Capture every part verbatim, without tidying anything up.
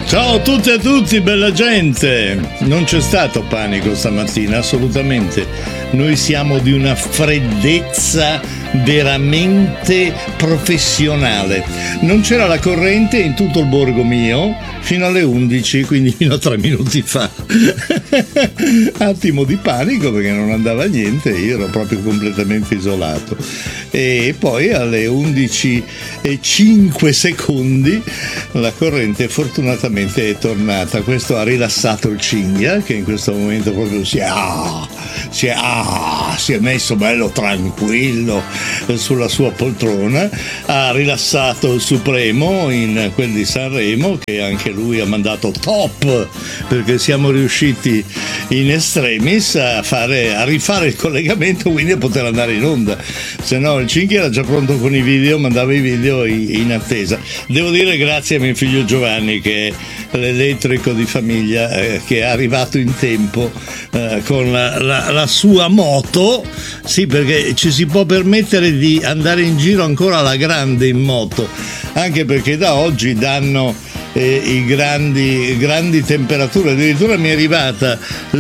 Ciao a tutte e a tutti, bella gente! Non c'è stato panico stamattina, assolutamente. Noi siamo di una freddezza veramente professionale. Non c'era la corrente in tutto il borgo mio fino alle undici, quindi fino a tre minuti fa. Attimo di panico perché non andava niente, io ero proprio completamente isolato. E poi alle undici e cinque secondi la corrente fortunatamente è tornata. Questo ha rilassato il cinghia, che in questo momento proprio si è, ah, si è, ah, si è messo bello tranquillo sulla sua poltrona, ha rilassato il Supremo in quel di Sanremo, che anche lui ha mandato top, perché siamo riusciti in extremis a fare, a rifare il collegamento, quindi a poter andare in onda. Se no il cinghia era già pronto con i video, mandava i video in attesa. Devo dire grazie a mio figlio Giovanni, che è l'elettrico di famiglia, eh, che è arrivato in tempo eh, con la, la, la sua moto, sì, perché ci si può permettere di andare in giro ancora alla grande in moto, anche perché da oggi danno eh, i grandi, grandi temperature. Addirittura mi è arrivata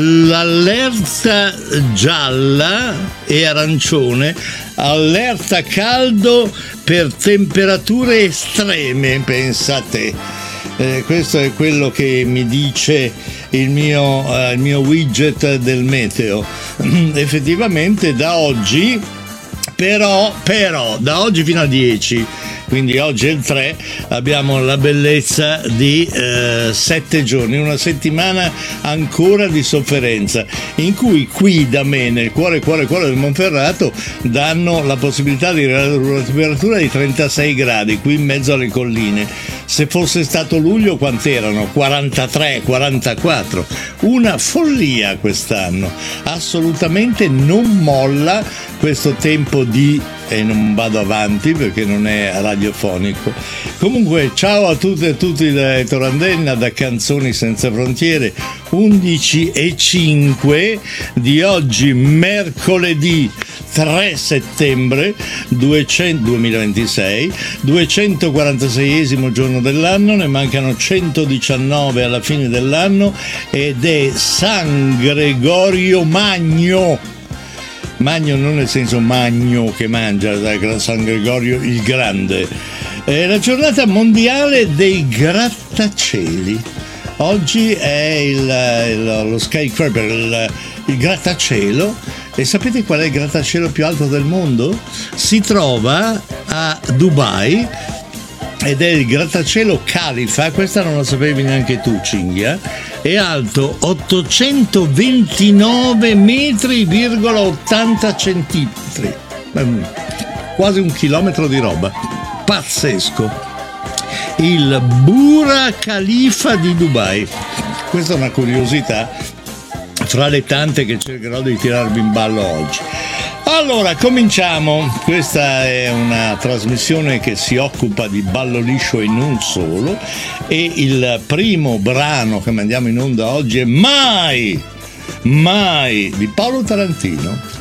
l'allerta gialla e arancione, allerta caldo per temperature estreme, pensate. Eh, questo è quello che mi dice il mio, uh, il mio widget del meteo. Effettivamente da oggi, però, però, da oggi fino al dieci, quindi oggi è il tre, abbiamo la bellezza di eh, sette giorni, una settimana ancora di sofferenza, in cui qui da me, nel cuore, cuore, cuore del Monferrato, danno la possibilità di una temperatura di trentasei gradi, qui in mezzo alle colline. Se fosse stato luglio quant'erano? quarantatré, quarantaquattro, una follia quest'anno, assolutamente non molla questo tempo di, e non vado avanti perché non è radiofonico. Comunque ciao a tutte e a tutti da Ettore Andenna, da Canzoni Senza Frontiere, undici e cinque di oggi, mercoledì tre settembre duemilaventisei, duecentoquarantaseiesimo giorno dell'anno, ne mancano centodiciannove alla fine dell'anno ed è San Gregorio Magno. Magno non nel senso magno che mangia, San Gregorio il Grande. È la giornata mondiale dei grattacieli. Oggi è il, il, lo skyscraper, il, il grattacielo. E sapete qual è il grattacielo più alto del mondo? Si trova a Dubai ed è il grattacielo Khalifa. Questa non la sapevi neanche tu, cinghia. È alto ottocentoventinove metri virgola ottanta centimetri, quasi un chilometro di roba, pazzesco. Il Burj Khalifa di Dubai. Questa è una curiosità fra le tante che cercherò di tirarvi in ballo oggi. Allora, cominciamo. Questa è una trasmissione che si occupa di ballo liscio e non solo, e il primo brano che mandiamo in onda oggi è Mai, Mai di Paolo Tarantino.